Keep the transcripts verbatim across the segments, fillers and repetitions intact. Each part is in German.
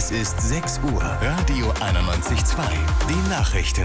Es ist sechs Uhr. Radio einundneunzig Komma zwei. Die Nachrichten.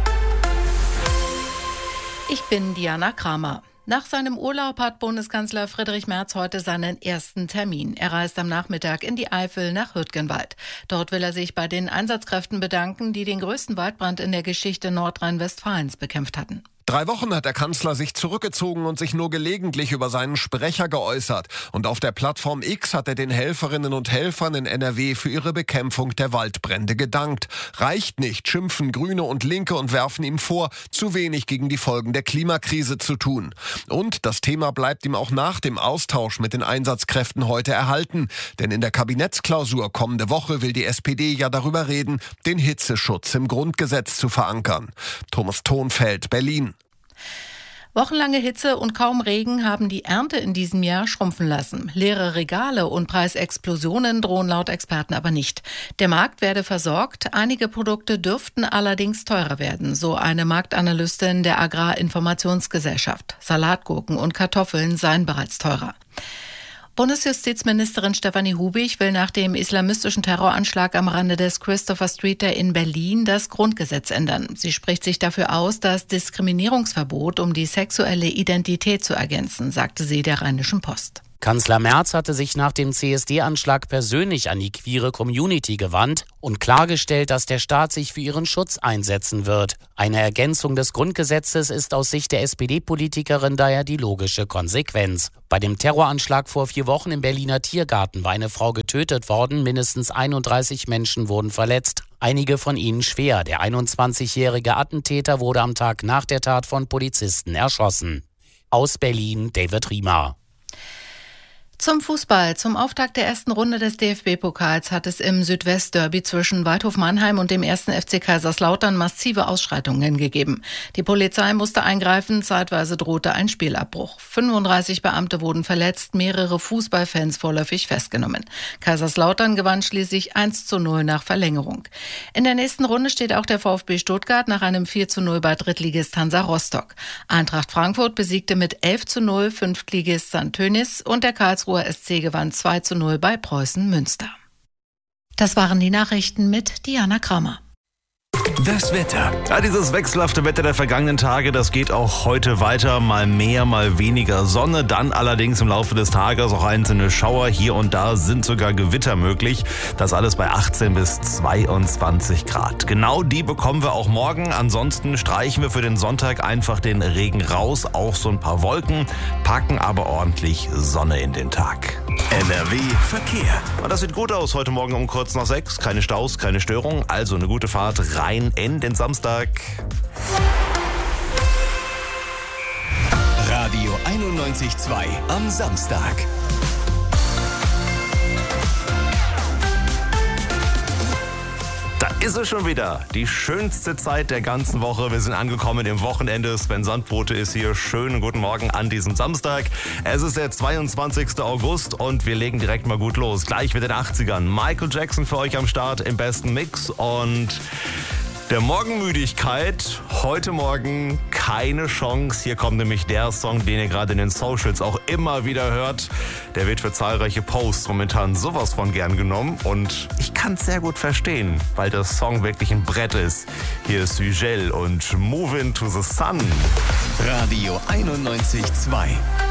Ich bin Diana Kramer. Nach seinem Urlaub hat Bundeskanzler Friedrich Merz heute seinen ersten Termin. Er reist am Nachmittag in die Eifel nach Hürtgenwald. Dort will er sich bei den Einsatzkräften bedanken, die den größten Waldbrand in der Geschichte Nordrhein-Westfalens bekämpft hatten. Drei Wochen hat der Kanzler sich zurückgezogen und sich nur gelegentlich über seinen Sprecher geäußert. Und auf der Plattform X hat er den Helferinnen und Helfern in N R W für ihre Bekämpfung der Waldbrände gedankt. Reicht nicht, schimpfen Grüne und Linke und werfen ihm vor, zu wenig gegen die Folgen der Klimakrise zu tun. Und das Thema bleibt ihm auch nach dem Austausch mit den Einsatzkräften heute erhalten. Denn in der Kabinettsklausur kommende Woche will die S P D ja darüber reden, den Hitzeschutz im Grundgesetz zu verankern. Thomas Thonfeld, Berlin. Wochenlange Hitze und kaum Regen haben die Ernte in diesem Jahr schrumpfen lassen. Leere Regale und Preisexplosionen drohen laut Experten aber nicht. Der Markt werde versorgt, einige Produkte dürften allerdings teurer werden, so eine Marktanalystin der Agrarinformationsgesellschaft. Salatgurken und Kartoffeln seien bereits teurer. Bundesjustizministerin Stefanie Hubig will nach dem islamistischen Terroranschlag am Rande des Christopher Street Day in Berlin das Grundgesetz ändern. Sie spricht sich dafür aus, das Diskriminierungsverbot um die sexuelle Identität zu ergänzen, sagte sie der Rheinischen Post. Kanzler Merz hatte sich nach dem C S D-Anschlag persönlich an die queere Community gewandt und klargestellt, dass der Staat sich für ihren Schutz einsetzen wird. Eine Ergänzung des Grundgesetzes ist aus Sicht der S P D-Politikerin daher die logische Konsequenz. Bei dem Terroranschlag vor vier Wochen im Berliner Tiergarten war eine Frau getötet worden, mindestens einunddreißig Menschen wurden verletzt. Einige von ihnen schwer. Der einundzwanzigjährige Attentäter wurde am Tag nach der Tat von Polizisten erschossen. Aus Berlin, David Riemer. Zum Fußball. Zum Auftakt der ersten Runde des D F B-Pokals hat es im Südwest-Derby zwischen Waldhof Mannheim und dem ersten F C Kaiserslautern massive Ausschreitungen gegeben. Die Polizei musste eingreifen, zeitweise drohte ein Spielabbruch. fünfunddreißig Beamte wurden verletzt, mehrere Fußballfans vorläufig festgenommen. Kaiserslautern gewann schließlich eins zu null nach Verlängerung. In der nächsten Runde steht auch der VfB Stuttgart nach einem vier zu null bei Drittligist Hansa Rostock. Eintracht Frankfurt besiegte mit elf zu null Fünftligist Sankt Tönnies und der Karlsruher S C gewann zwei zu null bei Preußen Münster. Das waren die Nachrichten mit Diana Kramer. Das Wetter. Ja, dieses wechselhafte Wetter der vergangenen Tage, das geht auch heute weiter. Mal mehr, mal weniger Sonne. Dann allerdings im Laufe des Tages auch einzelne Schauer. Hier und da sind sogar Gewitter möglich. Das alles bei achtzehn bis zweiundzwanzig Grad. Genau die bekommen wir auch morgen. Ansonsten streichen wir für den Sonntag einfach den Regen raus. Auch so ein paar Wolken, packen aber ordentlich Sonne in den Tag. N R W Verkehr. Und das sieht gut aus heute Morgen um kurz nach sechs. Keine Staus, keine Störung. Also eine gute Fahrt rein in den Samstag. Radio einundneunzig Komma zwei am Samstag. Da ist es schon wieder. Die schönste Zeit der ganzen Woche. Wir sind angekommen im Wochenende. Sven Sandbote ist hier. Schönen guten Morgen an diesem Samstag. Es ist der zweiundzwanzigster August und wir legen direkt mal gut los. Gleich mit den achtzigern. Michael Jackson für euch am Start im besten Mix und der Morgenmüdigkeit heute Morgen keine Chance. Hier kommt nämlich der Song, den ihr gerade in den Socials auch immer wieder hört. Der wird für zahlreiche Posts momentan sowas von gern genommen. Und ich kann es sehr gut verstehen, weil der Song wirklich ein Brett ist. Hier ist Hügel und Moving to the Sun. Radio einundneunzig Komma zwei.